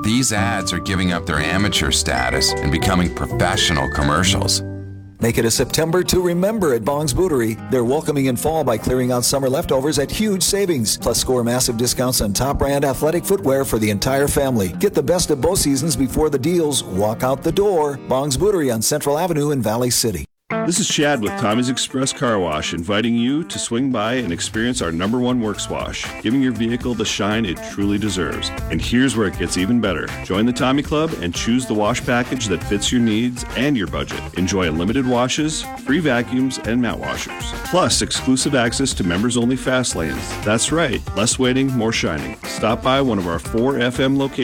These ads are giving up their amateur status and becoming professional commercials. Make it a September to remember at Bong's Bootery. They're welcoming in fall by clearing out summer leftovers at huge savings. Plus, score massive discounts on top brand athletic footwear for the entire family. Get the best of both seasons before the deals walk out the door. Bong's Bootery on Central Avenue in Valley City. This is Chad with Tommy's Express Car Wash, inviting you to swing by and experience our #1 works wash, giving your vehicle the shine it truly deserves. And here's where it gets even better. Join the Tommy Club and choose the wash package that fits your needs and your budget. Enjoy unlimited washes, free vacuums, and mat washers. Plus, exclusive access to members-only fast lanes. That's right, less waiting, more shining. Stop by one of our 4 FM locations